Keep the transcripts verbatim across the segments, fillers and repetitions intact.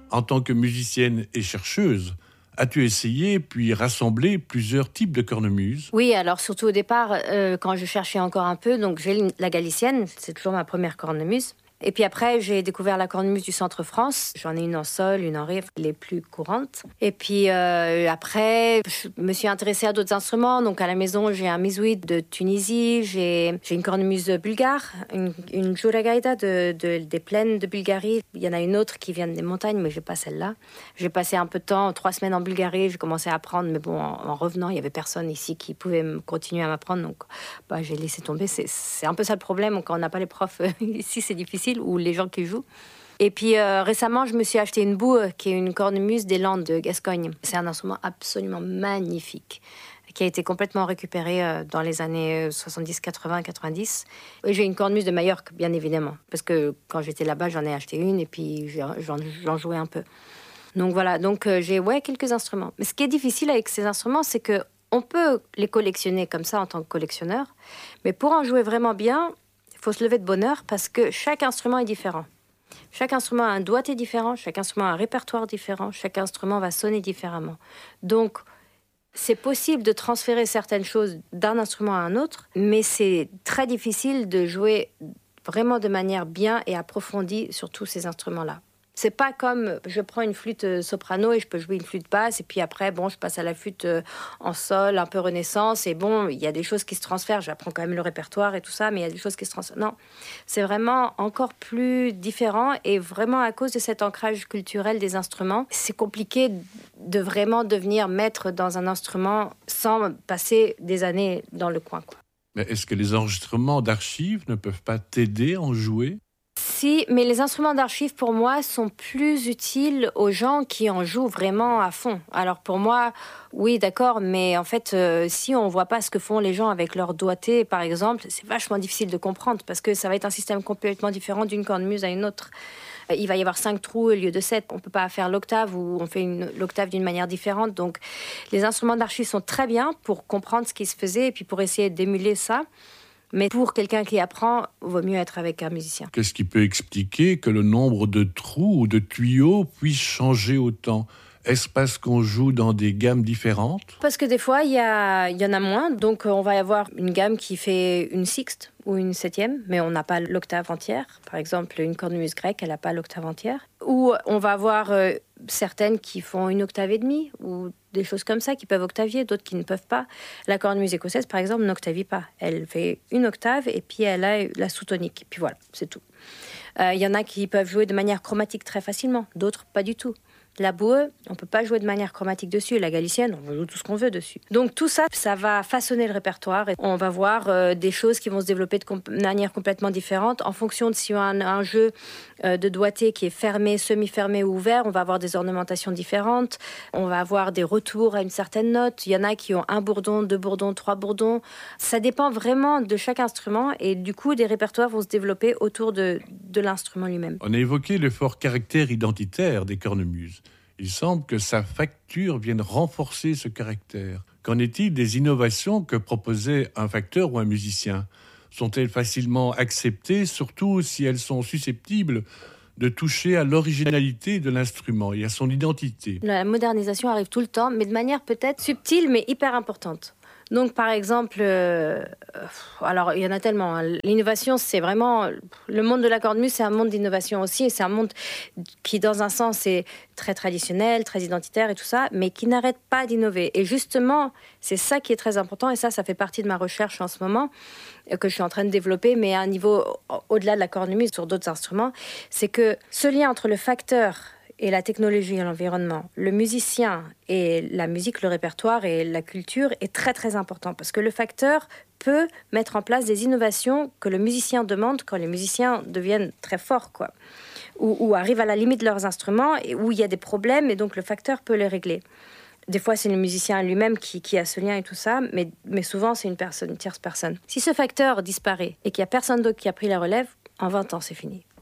En tant que musicienne et chercheuse, as-tu essayé puis rassemblé plusieurs types de cornemuse? Oui, alors surtout au départ, euh, quand je cherchais encore un peu, donc j'ai la galicienne, c'est toujours ma première cornemuse. Et puis après, j'ai découvert la cornemuse du centre France. J'en ai une en sol, une en ré, les plus courantes. Et puis euh, après, je me suis intéressée à d'autres instruments. Donc à la maison, j'ai un mizouid de Tunisie, j'ai, j'ai une cornemuse bulgare, une, une juragaïda de, de, des plaines de Bulgarie. Il y en a une autre qui vient des montagnes, mais j'ai pas celle-là. J'ai passé un peu de temps, trois semaines en Bulgarie, j'ai commencé à apprendre, mais bon, en, en revenant, il y avait personne ici qui pouvait me continuer à m'apprendre. Donc bah, j'ai laissé tomber. C'est, c'est un peu ça le problème, quand on n'a pas les profs ici, c'est difficile. Ou les gens qui jouent. Et puis euh, récemment, je me suis acheté une boue, qui est une cornemuse des Landes de Gascogne. C'est un instrument absolument magnifique, qui a été complètement récupéré euh, dans les années soixante-dix, quatre-vingts, quatre-vingt-dix. Et j'ai une cornemuse de Majorque, bien évidemment, parce que quand j'étais là-bas, j'en ai acheté une et puis j'en, j'en jouais un peu. Donc voilà, donc euh, j'ai ouais, quelques instruments. Mais ce qui est difficile avec ces instruments, c'est que on peut les collectionner comme ça en tant que collectionneur, mais pour en jouer vraiment bien, il faut se lever de bonne heure parce que chaque instrument est différent. Chaque instrument a un doigté différent, chaque instrument a un répertoire différent, chaque instrument va sonner différemment. Donc, c'est possible de transférer certaines choses d'un instrument à un autre, mais c'est très difficile de jouer vraiment de manière bien et approfondie sur tous ces instruments-là. C'est pas comme je prends une flûte soprano et je peux jouer une flûte basse et puis après, bon, je passe à la flûte en sol, un peu renaissance et bon, il y a des choses qui se transfèrent. J'apprends quand même le répertoire et tout ça, mais il y a des choses qui se transfèrent. Non, c'est vraiment encore plus différent et vraiment à cause de cet ancrage culturel des instruments, c'est compliqué de vraiment devenir maître dans un instrument sans passer des années dans le coin, quoi. Mais est-ce que les enregistrements d'archives ne peuvent pas t'aider à en jouer? Si, mais les instruments d'archives, pour moi, sont plus utiles aux gens qui en jouent vraiment à fond. Alors pour moi, oui, d'accord, mais en fait, euh, si on ne voit pas ce que font les gens avec leur doigté, par exemple, c'est vachement difficile de comprendre parce que ça va être un système complètement différent d'une cornemuse à une autre. Il va y avoir cinq trous au lieu de sept. On ne peut pas faire l'octave ou on fait une, l'octave d'une manière différente. Donc, les instruments d'archives sont très bien pour comprendre ce qui se faisait et puis pour essayer d'émuler ça. Mais pour quelqu'un qui apprend, il vaut mieux être avec un musicien. Qu'est-ce qui peut expliquer que le nombre de trous ou de tuyaux puisse changer autant ? Est-ce parce qu'on joue dans des gammes différentes ? Parce que des fois, il y, a, il y en a moins. Donc, on va y avoir une gamme qui fait une sixte ou une septième, mais on n'a pas l'octave entière. Par exemple, une cornemuse grecque, elle n'a pas l'octave entière. Ou on va avoir euh, certaines qui font une octave et demie, ou des choses comme ça, qui peuvent octavier, d'autres qui ne peuvent pas. La cornemuse écossaise, par exemple, n'octavie pas. Elle fait une octave et puis elle a la sous-tonique. Puis voilà, c'est tout. Il euh, y en a qui peuvent jouer de manière chromatique très facilement, d'autres pas du tout. La boue, on ne peut pas jouer de manière chromatique dessus. La galicienne, on joue tout ce qu'on veut dessus. Donc tout ça, ça va façonner le répertoire. Et on va voir euh, des choses qui vont se développer de comp- manière complètement différente. En fonction de si on a un, un jeu euh, de doigté qui est fermé, semi-fermé ou ouvert, on va avoir des ornementations différentes. On va avoir des retours à une certaine note. Il y en a qui ont un bourdon, deux bourdons, trois bourdons. Ça dépend vraiment de chaque instrument. Et du coup, des répertoires vont se développer autour de, de l'instrument lui-même. On a évoqué le fort caractère identitaire des cornemuses. Il semble que sa facture vienne renforcer ce caractère. Qu'en est-il des innovations que proposait un facteur ou un musicien ? Sont-elles facilement acceptées, surtout si elles sont susceptibles de toucher à l'originalité de l'instrument et à son identité ? La modernisation arrive tout le temps, mais de manière peut-être subtile, mais hyper importante. Donc, par exemple, euh, alors il y en a tellement. Hein. L'innovation, c'est vraiment... Le monde de la cornemuse, c'est un monde d'innovation aussi. Et c'est un monde qui, dans un sens, est très traditionnel, très identitaire et tout ça, mais qui n'arrête pas d'innover. Et justement, c'est ça qui est très important. Et ça, ça fait partie de ma recherche en ce moment, que je suis en train de développer, mais à un niveau au-delà de la cornemuse, sur d'autres instruments. C'est que ce lien entre le facteur et la technologie et l'environnement, le musicien et la musique, le répertoire et la culture est très très important parce que le facteur peut mettre en place des innovations que le musicien demande quand les musiciens deviennent très forts, quoi, ou, ou arrivent à la limite de leurs instruments et où il y a des problèmes et donc le facteur peut les régler. Des fois, c'est le musicien lui-même qui, qui a ce lien et tout ça, mais, mais souvent, c'est une personne, une tierce personne. Si ce facteur disparaît et qu'il n'y a personne d'autre qui a pris la relève, en vingt ans, c'est fini.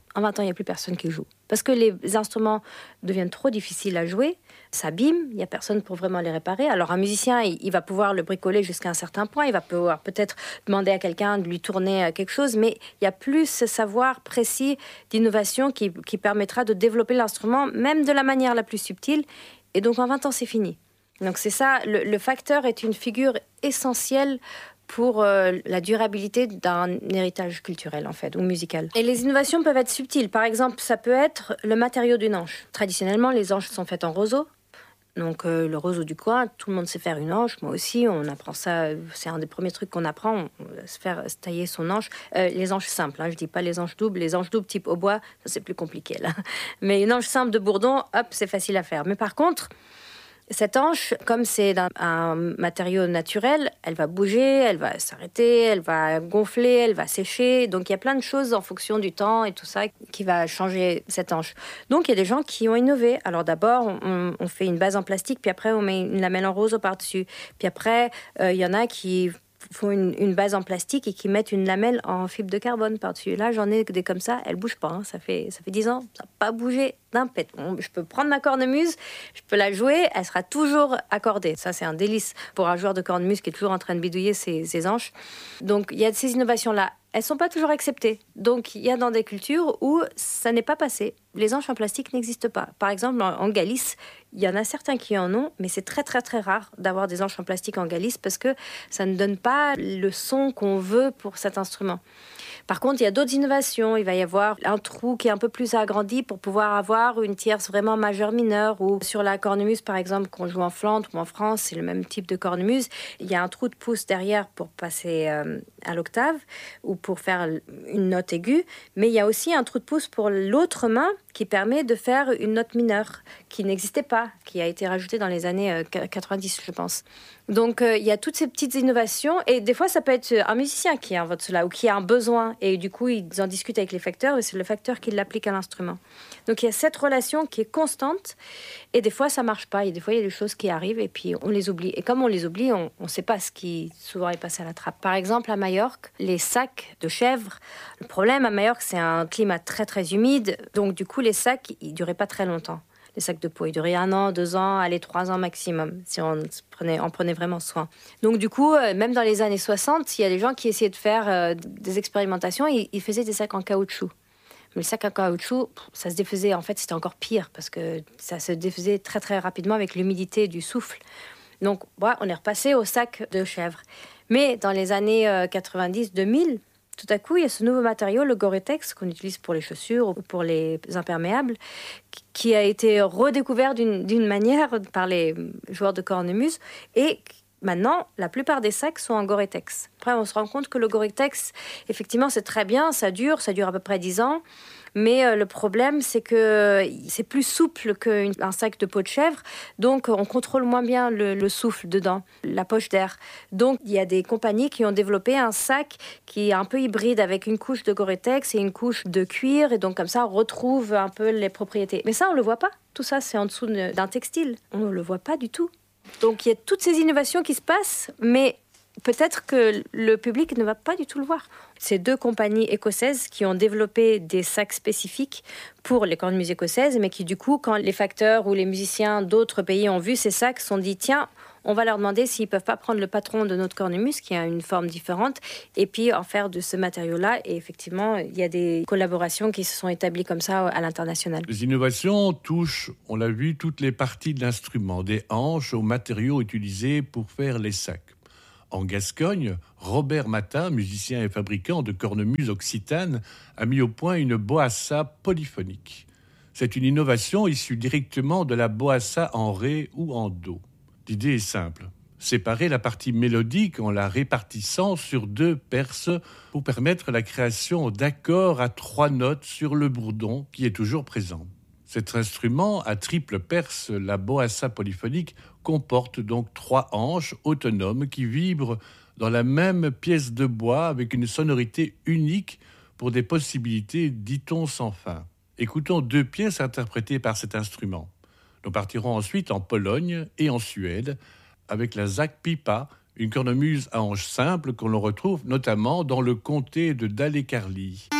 En vingt ans, il n'y a plus personne qui joue. Parce que les instruments deviennent trop difficiles à jouer, s'abîment, il n'y a personne pour vraiment les réparer. Alors un musicien, il, il va pouvoir le bricoler jusqu'à un certain point, il va pouvoir peut-être demander à quelqu'un de lui tourner quelque chose, mais il n'y a plus ce savoir précis d'innovation qui, qui permettra de développer l'instrument, même de la manière la plus subtile. Et donc en vingt ans, c'est fini. Donc c'est ça, le, le facteur est une figure essentielle pour euh, la durabilité d'un héritage culturel, en fait, ou musical. Et les innovations peuvent être subtiles. Par exemple, ça peut être le matériau d'une anche. Traditionnellement, les anches sont faites en roseau. Donc, euh, le roseau du coin, tout le monde sait faire une anche. Moi aussi, on apprend ça. C'est un des premiers trucs qu'on apprend, on, on se faire se tailler son anche. Euh, les anches simples, hein, je dis pas les anches doubles. Les anches doubles type hautbois, ça c'est plus compliqué, là. Mais une anche simple de bourdon, hop, c'est facile à faire. Mais par contre... cette anche, comme c'est un, un matériau naturel, elle va bouger, elle va s'arrêter, elle va gonfler, elle va sécher. Donc il y a plein de choses en fonction du temps et tout ça qui va changer cette anche. Donc il y a des gens qui ont innové. Alors d'abord, on, on fait une base en plastique, puis après on met une lamelle en roseau par-dessus. Puis après, euh, il y en a qui font une, une base en plastique et qui mettent une lamelle en fibre de carbone par-dessus. Là, j'en ai des comme ça, elles ne bougent pas. Hein. Ça fait, ça fait dix ans, ça n'a pas bougé d'un pet. Bon, je peux prendre ma cornemuse, je peux la jouer, elle sera toujours accordée. Ça, c'est un délice pour un joueur de cornemuse qui est toujours en train de bidouiller ses, ses anches. Donc, il y a ces innovations-là. Elles ne sont pas toujours acceptées. Donc, il y a dans des cultures où ça n'est pas passé. Les anches en plastique n'existent pas. Par exemple, en, en Galice, il y en a certains qui en ont, mais c'est très, très, très rare d'avoir des anches en plastique en Galice parce que ça ne donne pas le son qu'on veut pour cet instrument. Par contre, il y a d'autres innovations. Il va y avoir un trou qui est un peu plus agrandi pour pouvoir avoir une tierce vraiment majeure-mineure. Ou sur la cornemuse, par exemple, qu'on joue en Flandre ou en France, c'est le même type de cornemuse. Il y a un trou de pouce derrière pour passer euh, à l'octave ou pour faire une note aiguë. Mais il y a aussi un trou de pouce pour l'autre main qui permet de faire une note mineure qui n'existait pas, qui a été rajoutée dans les années euh, quatre-vingt-dix, je pense. Donc, euh, il y a toutes ces petites innovations. Et des fois, ça peut être un musicien qui invente cela ou qui a un besoin. Et du coup, ils en discutent avec les facteurs et c'est le facteur qui l'applique à l'instrument. Donc, il y a cette relation qui est constante. Et des fois, ça ne marche pas. Et des fois, il y a des choses qui arrivent et puis on les oublie. Et comme on les oublie, on ne sait pas ce qui souvent est passé à la trappe. Par exemple, à Majorque, les sacs de chèvre. Le problème à Majorque, c'est un climat très, très humide. Donc, du coup, les sacs, ils ne duraient pas très longtemps. Les sacs de peau, ils duraient un an, deux ans, allez, trois ans maximum, si on prenait, on prenait vraiment soin. Donc du coup, euh, même dans les années soixante, il y a des gens qui essayaient de faire euh, des expérimentations, ils, ils faisaient des sacs en caoutchouc. Mais le sac en caoutchouc, ça se défaisait, en fait, c'était encore pire, parce que ça se défaisait très très rapidement avec l'humidité du souffle. Donc, ouais, on est repassé au sac de chèvre. Mais dans les années euh, quatre-vingt-dix deux mille, tout à coup, il y a ce nouveau matériau, le Gore-Tex, qu'on utilise pour les chaussures ou pour les imperméables, qui a été redécouvert d'une, d'une manière par les joueurs de cornemuse. Et maintenant, la plupart des sacs sont en Gore-Tex. Après, on se rend compte que le Gore-Tex, effectivement, c'est très bien, ça dure, ça dure à peu près dix ans. Mais euh, le problème, c'est que c'est plus souple qu'un sac de peau de chèvre. Donc, on contrôle moins bien le, le souffle dedans, la poche d'air. Donc, il y a des compagnies qui ont développé un sac qui est un peu hybride avec une couche de Gore-Tex et une couche de cuir. Et donc, comme ça, on retrouve un peu les propriétés. Mais ça, on ne le voit pas. Tout ça, c'est en dessous d'un textile. On ne le voit pas du tout. Donc, il y a toutes ces innovations qui se passent, mais peut-être que le public ne va pas du tout le voir. C'est deux compagnies écossaises qui ont développé des sacs spécifiques pour les cornemuses écossaises, mais qui du coup, quand les facteurs ou les musiciens d'autres pays ont vu ces sacs, se sont dit, tiens, on va leur demander s'ils ne peuvent pas prendre le patron de notre cornemuse, qui a une forme différente, et puis en faire de ce matériau-là. Et effectivement, il y a des collaborations qui se sont établies comme ça à l'international. Les innovations touchent, on l'a vu, toutes les parties de l'instrument, des hanches aux matériaux utilisés pour faire les sacs. En Gascogne, Robert Matin, musicien et fabricant de cornemuses occitanes, a mis au point une boassa polyphonique. C'est une innovation issue directement de la boassa en ré ou en do. L'idée est simple. Séparer la partie mélodique en la répartissant sur deux perces pour permettre la création d'accords à trois notes sur le bourdon qui est toujours présent. Cet instrument à triple perce, la boassa polyphonique, comporte donc trois hanches autonomes qui vibrent dans la même pièce de bois avec une sonorité unique pour des possibilités, dit-on, sans fin. Écoutons deux pièces interprétées par cet instrument. Nous partirons ensuite en Pologne et en Suède avec la zakpipa, une cornemuse à hanches simples qu'on retrouve notamment dans le comté de Dalecarlie.